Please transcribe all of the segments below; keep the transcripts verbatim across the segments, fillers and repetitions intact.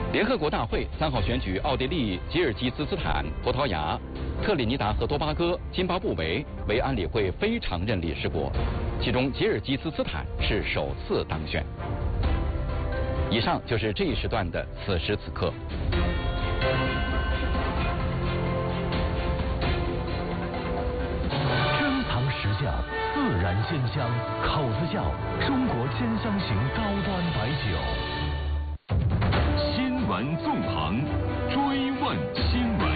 联合国大会三号选举奥地利、吉尔吉斯斯坦、葡萄牙、特立尼达和多巴哥、津巴布韦为安理会非常任理事国，其中吉尔吉斯斯坦是首次当选。以上就是这一时段的此时此刻。 珍藏石匠，自然鲜香，口子窖中国鲜香型高端白酒。新闻纵横，追问新闻。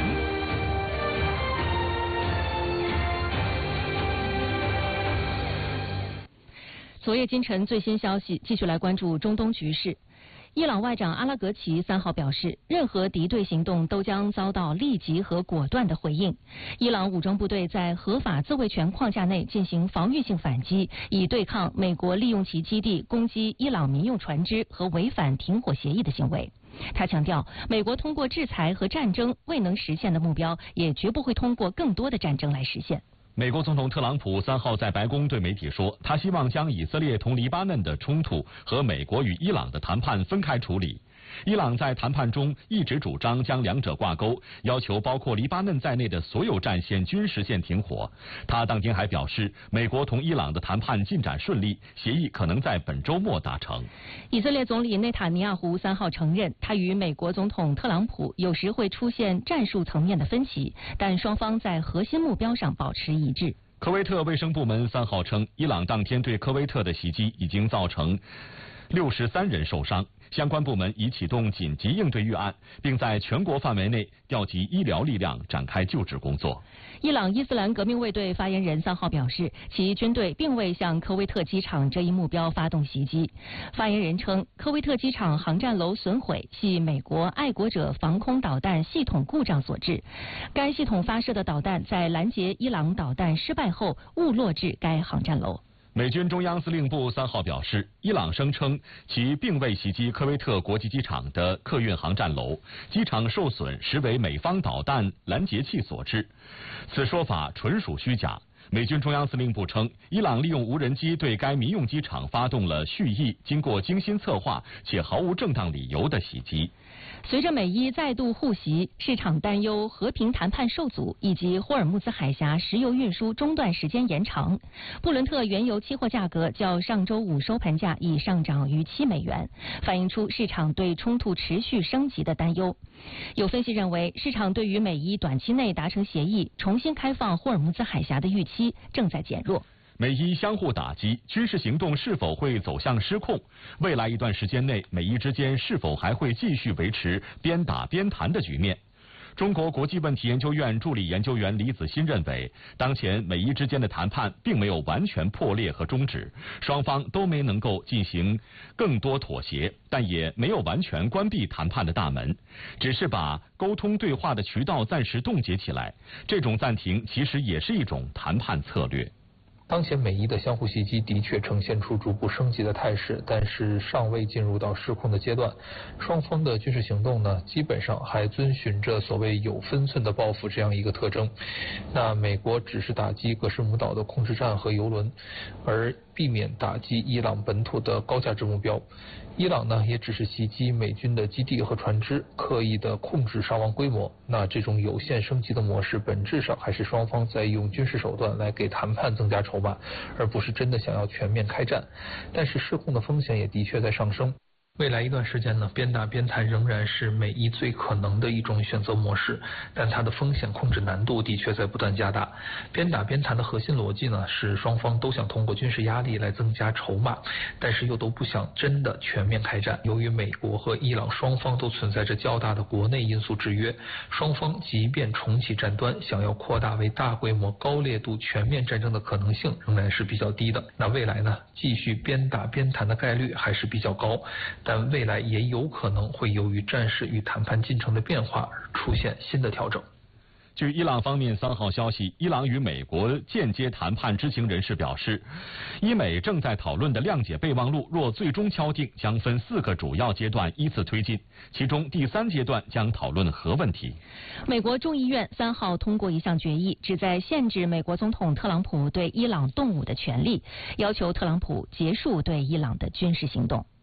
昨夜今晨最新消息，继续来关注中东局势。伊朗外长阿拉格齐三号表示，任何敌对行动都将遭到立即和果断的回应。伊朗武装部队在合法自卫权框架内进行防御性反击，以对抗美国利用其基地攻击伊朗民用船只和违反停火协议的行为。他强调，美国通过制裁和战争未能实现的目标，也绝不会通过更多的战争来实现。 美国总统特朗普三号在白宫对媒体说，他希望将以色列同黎巴嫩的冲突和美国与伊朗的谈判分开处理。伊朗在谈判中一直主张将两者挂钩，要求包括黎巴嫩在内的所有战线均实现停火。他当天还表示，美国同伊朗的谈判进展顺利，协议可能在本周末达成。 以色列总理内塔尼亚胡三号承认，他与美国总统特朗普有时会出现战术层面的分歧，但双方在核心目标上保持一致。 科威特卫生部门三号称，伊朗当天对科威特的袭击已经造成六十三人受伤，相关部门已启动紧急应对预案，并在全国范围内调集医疗力量展开救治工作。 伊朗伊斯兰革命卫队发言人三号表示，其军队并未向科威特机场这一目标发动袭击。发言人称，科威特机场航站楼损毁系美国爱国者防空导弹系统故障所致，该系统发射的导弹在拦截伊朗导弹失败后误落至该航站楼。 美军中央司令部三号表示，伊朗声称其并未袭击科威特国际机场的客运航站楼，机场受损实为美方导弹拦截器所致。此说法纯属虚假。美军中央司令部称，伊朗利用无人机对该民用机场发动了蓄意、经过精心策划且毫无正当理由的袭击。 随着美伊再度互袭，市场担忧和平谈判受阻，以及霍尔木兹海峡石油运输中断时间延长，布伦特原油期货价格较上周五收盘价已上涨逾七美元，反映出市场对冲突持续升级的担忧。有分析认为，市场对于美伊短期内达成协议，重新开放霍尔木兹海峡的预期正在减弱。 美伊相互打击，军事行动是否会走向失控？未来一段时间内，美伊之间是否还会继续维持边打边谈的局面？中国国际问题研究院助理研究员李子欣认为，当前美伊之间的谈判并没有完全破裂和终止，双方都没能够进行更多妥协，但也没有完全关闭谈判的大门，只是把沟通对话的渠道暂时冻结起来。这种暂停其实也是一种谈判策略。 当前美伊的相互袭击的确呈现出逐步升级的态势，但是尚未进入到失控的阶段。双方的军事行动呢，基本上还遵循着所谓有分寸的报复这样一个特征。那美国只是打击格什姆岛的控制站和油轮，而避免打击伊朗本土的高价值目标。伊朗呢，也只是袭击美军的基地和船只，刻意的控制伤亡规模。那这种有限升级的模式，本质上还是双方在用军事手段来给谈判增加筹码，而不是真的想要全面开战。但是失控的风险也的确在上升。未来一段时间呢，边打边谈仍然是美伊最可能的一种选择模式，但它的风险控制难度的确在不断加大。边打边谈的核心逻辑呢，是双方都想通过军事压力来增加筹码，但是又都不想真的全面开战。由于美国和伊朗双方都存在着较大的国内因素制约，双方即便重启战端，想要扩大为大规模高烈度全面战争的可能性仍然是比较低的。那未来呢，继续边打边谈的概率还是比较高，但未来也有可能会由于战事与谈判进程的变化而出现新的调整。 据伊朗方面三号消息，伊朗与美国间接谈判知情人士表示，伊美正在讨论的谅解备忘录若最终敲定，将分四个主要阶段依次推进，其中第三阶段将讨论核问题。 美国众议院三号通过一项决议，旨在限制美国总统特朗普对伊朗动武的权利，要求特朗普结束对伊朗的军事行动。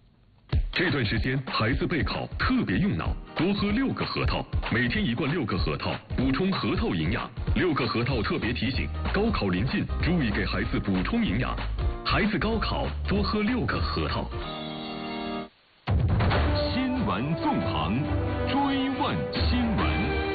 这段时间孩子备考特别用脑，多喝六个核桃，每天一罐六个核桃，补充核桃营养。六个核桃特别提醒：高考临近，注意给孩子补充营养。孩子高考多喝六个核桃。 新闻纵横，追问新闻。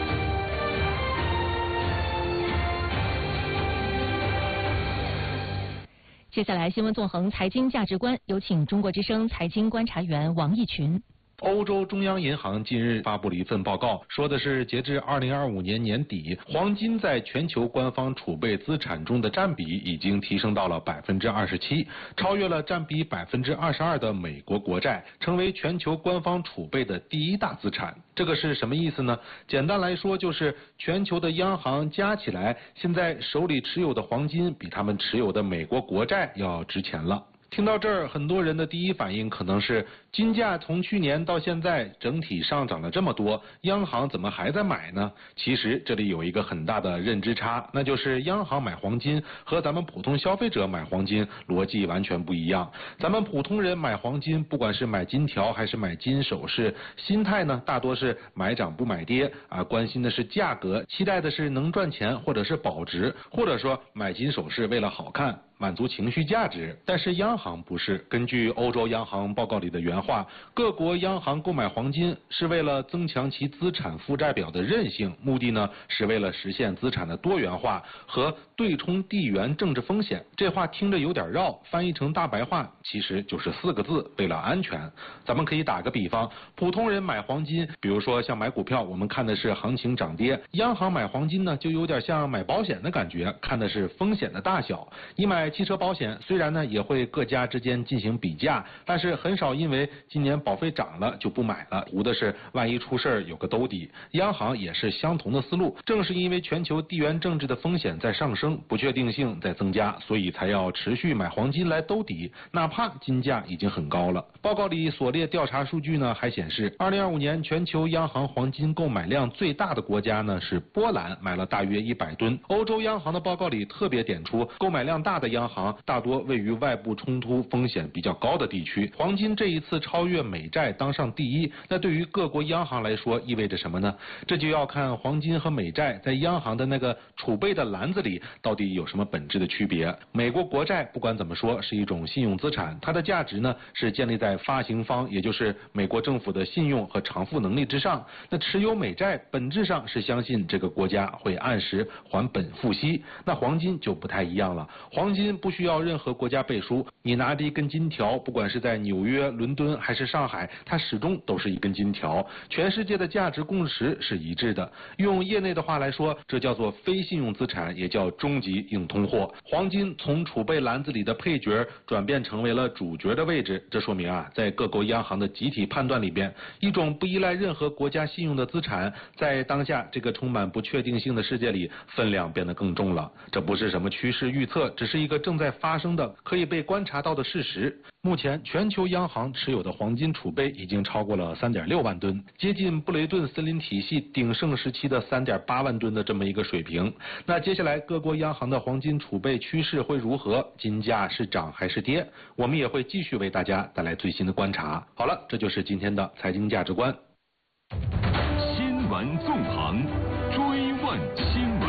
接下来，新闻纵横财经价值观，有请中国之声财经观察员王毅群。 欧洲中央银行近日发布了一份报告，说的是截至二零二五年年底，黄金在全球官方储备资产中的占比已经提升到了百分之二十七，超越了占比百分之二十二的美国国债，成为全球官方储备的第一大资产。这个是什么意思呢？简单来说，就是全球的央行加起来，现在手里持有的黄金比他们持有的美国国债要值钱了。听到这儿，很多人的第一反应可能是金价从去年到现在整体上涨了这么多，央行怎么还在买呢？其实这里有一个很大的认知差，那就是央行买黄金和咱们普通消费者买黄金逻辑完全不一样。咱们普通人买黄金，不管是买金条还是买金首饰，心态呢大多是买涨不买跌啊，关心的是价格，期待的是能赚钱或者是保值，或者说买金首饰为了好看，满足情绪价值。但是央行不是，根据欧洲央行报告里的原话，各国央行购买黄金是为了增强其资产负债表的韧性，目的呢是为了实现资产的多元化和对冲地缘政治风险。这话听着有点绕，翻译成大白话其实就是四个字：为了安全。咱们可以打个比方，普通人买黄金，比如说像买股票，我们看的是行情涨跌；央行买黄金呢，就有点像买保险的感觉，看的是风险的大小。你买汽车保险，虽然呢也会各家之间进行比价，但是很少因为今年保费涨了就不买了，图的是万一出事儿有个兜底。央行也是相同的思路，正是因为全球地缘政治的风险在上升，不确定性在增加，所以才要持续买黄金来兜底，哪怕金价已经很高了。报告里所列调查数据呢，还显示二零二五年全球央行黄金购买量最大的国家呢是波兰，买了大约一百吨。欧洲央行的报告里特别点出，购买量大的央行大多位于外部冲突风险比较高的地区。黄金这一次超越美债当上第一，那对于各国央行来说意味着什么呢？这就要看黄金和美债在央行的那个储备的篮子里到底有什么本质的区别。美国国债不管怎么说是一种信用资产，它的价值呢是建立在发行方，也就是美国政府的信用和偿付能力之上。那持有美债本质上是相信这个国家会按时还本付息，那黄金就不太一样了。黄金不需要任何国家背书，你拿着一根金条，不管是在纽约、伦敦还是上海，它始终都是一根金条，全世界的价值共识是一致的。用业内的话来说，这叫做非信用资产，也叫终极硬通货。黄金从储备篮子里的配角转变成为了主角的位置，这说明啊，在各国央行的集体判断里边，一种不依赖任何国家信用的资产，在当下这个充满不确定性的世界里，分量变得更重了。这不是什么趋势预测，只是一个正在发生的、可以被观察到的事实。目前全球央行持有的黄金储备已经超过了 三点六万吨，接近布雷顿森林体系鼎盛时期的 三点八万吨的这么一个水平。那接下来各国央行的黄金储备趋势会如何？金价是涨还是跌？我们也会继续为大家带来最新的观察。好了，这就是今天的财经价值观。 新闻纵横，追问新闻。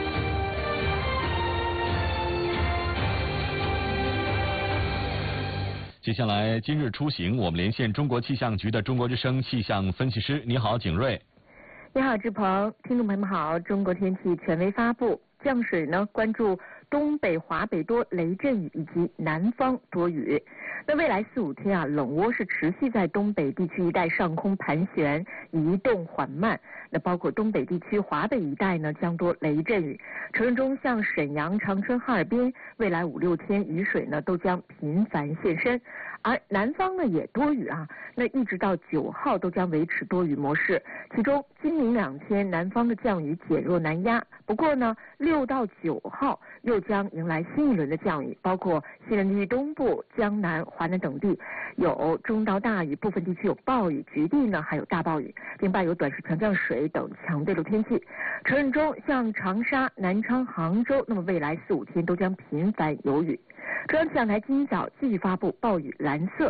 接下来，今日出行，我们连线中国气象局的中国之声气象分析师。你好，景瑞。 你好，志鹏，听众朋友们好。中国天气权威发布，降水呢关注东北、华北多雷阵雨以及南方多雨。那未来四五天啊，冷涡是持续在东北地区一带上空盘旋，移动缓慢。那包括东北地区、华北一带呢，将多雷阵雨。城市中像沈阳、长春、哈尔滨，未来五六天雨水呢都将频繁现身。而南方呢也多雨啊，那一直到九号都将维持多雨模式。其中今明两天南方的降雨减弱南压，不过呢六到九号又将迎来新一轮的降雨，包括西南地区东部、江南、华南等地有中到大雨，部分地区有暴雨，局地呢还有大暴雨，并伴有短时强降水等强对流天气。城市中像长沙、南昌、杭州，那么未来四五天都将频繁有雨。中央气象台今早继续发布暴雨蓝色和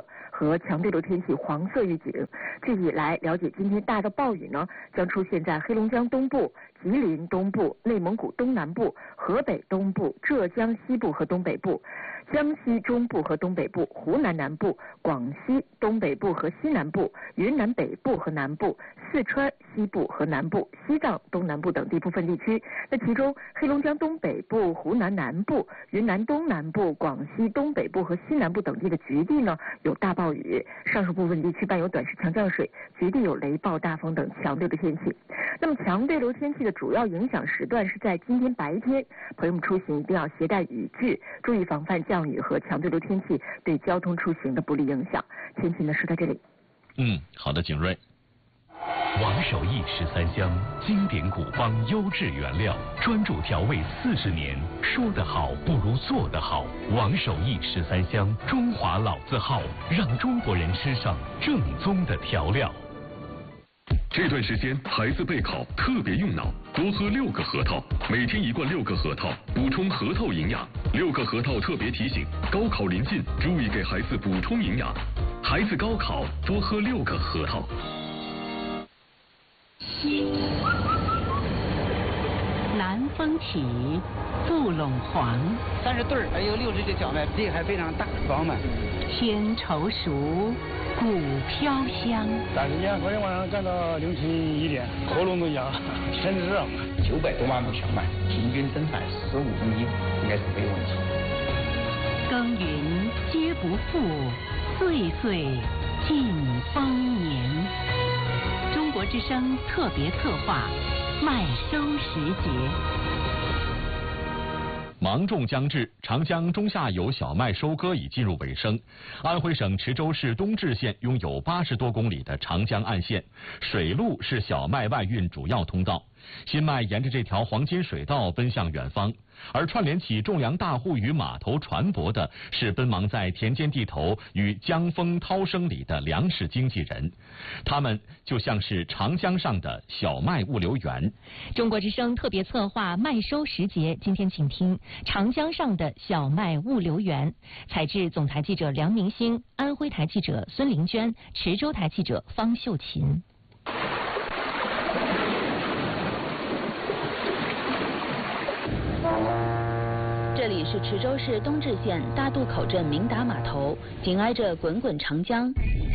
和强对流天气黄色预警。具体来了解，今天大的暴雨呢将出现在黑龙江东部、吉林东部、内蒙古东南部、河北东部、浙江西部和东北部、江西中部和东北部、湖南南部、广西东北部和西南部、云南北部和南部、四川西部和南部、西藏东南部等地部分地区。那其中，黑龙江东北部、湖南南部、云南东南部、广西东北部和西南部等地的局地呢有大暴雨，上述部分地区伴有短时强降水，局地有雷暴、大风等强对流天气。那么强对流天气的主要影响时段是在今天白天，朋友们出行一定要携带雨具，注意防范降雨和强对流天气对交通出行的不利影响。天气呢是在这里。 嗯，好的，景睿。 王守义十三香，经典古方，优质原料，专注调味四十年。说得好不如做得好。王守义十三香，中华老字号，让中国人吃上正宗的调料。 这段时间孩子备考特别用脑，多喝六个核桃，每天一罐六个核桃，补充核桃营养。六个核桃特别提醒：高考临近，注意给孩子补充营养。孩子高考多喝六个核桃。 南风起，杜陇黄， 三十对儿，还有六十个小麦，这还非常大饱满。 天稠熟，谷飘香。 但是呢，昨天晚上干到凌晨一点，喉咙都哑，全热。 九百多万亩小麦，平均增产十五公斤，应该是没有问题。 耕耘皆不负，岁岁尽丰年。中国之声特别策划，麦收时节。 芒种将至，长江中下游小麦收割已进入尾声。安徽省池州市东至县拥有八十多公里的长江岸线，水路是小麦外运主要通道。新麦沿着这条黄金水道奔向远方，而串联起种粮大户与码头船舶的是奔忙在田间地头与江风涛声里的粮食经纪人，他们就像是长江上的小麦物流员。 中国之声特别策划麦收时节，今天请听长江上的小麦物流员。采制总台记者梁明星，安徽台记者孙玲娟，池州台记者方秀琴。 这里是池州市东至县大渡口镇明达码头，紧挨着滚滚长江。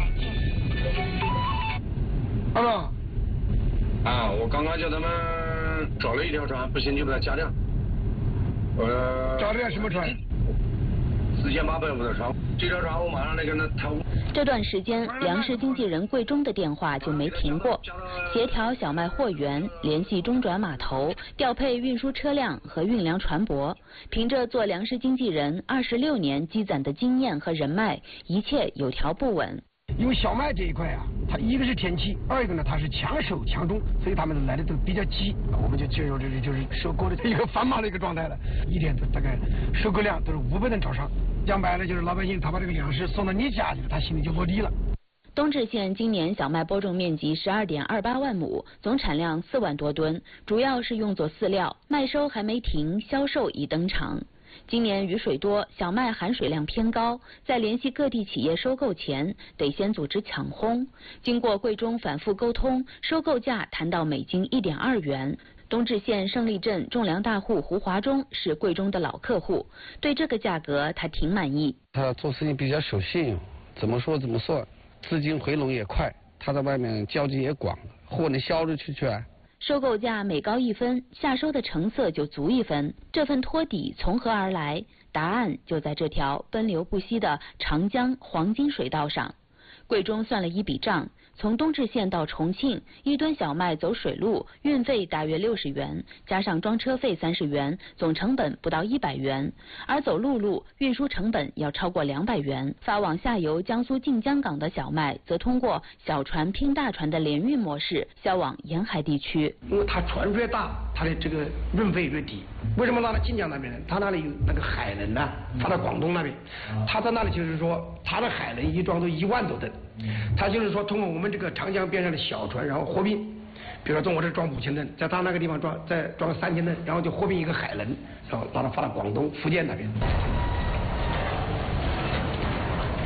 二哥，啊，我刚刚叫他们找了一条船，不行就把它加量。呃， 找了什么船？ 四千八百五的船，这条船我马上来跟他谈。 这段时间，粮食经纪人桂中的电话就没停过，协调小麦货源，联系中转码头，调配运输车辆和运粮船舶。凭着做粮食经纪人二十六年积攒的经验和人脉，一切有条不紊。 因为小麦这一块啊，它一个是天气，二一个呢它是强收强种，所以他们来的都比较急，我们就进入这里就是收割的一个繁忙的一个状态了。一天大概收割量都是五百吨朝上，讲白了就是老百姓他把这个粮食送到你家去了，他心里就落地了。 东至县今年小麦播种面积十二点二八万亩，总产量四万多吨，主要是用作饲料，麦收还没停，销售已登场。今年雨水多，小麦含水量偏高，在联系各地企业收购前，得先组织抢烘。经过桂中反复沟通，收购价谈到每斤一点二元。东至县胜利镇种粮大户胡华忠是桂中的老客户，对这个价格他挺满意。 他做事情比较守信用，怎么说怎么算，资金回笼也快，他在外面交际也广，货能销出去去啊。 收购价每高一分，下收的成色就足一分。这份托底从何而来？答案就在这条奔流不息的长江黄金水道上。桂中算了一笔账，从东至县到重庆，一吨小麦走水路，运费大约六十元，加上装车费三十元，总成本不到一百元。而走陆路，运输成本要超过两百元。发往下游江苏晋江港的小麦，则通过小船拼大船的联运模式销往沿海地区。 因为它船越大，它的这个运费越低。为什么拉到晋江那边呢？它那里有那个海轮呢，发到广东那边，它在那里就是说，它的海轮一装都一万多吨。他就是说，通过我们这个长江边上的小船，然后货运，比如说从我这装五千吨，在他那个地方装再装三千吨，然后就货运一个海轮，然后把它发到广东、福建那边。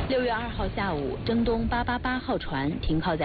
六月二号下午，征东八八八号船停靠在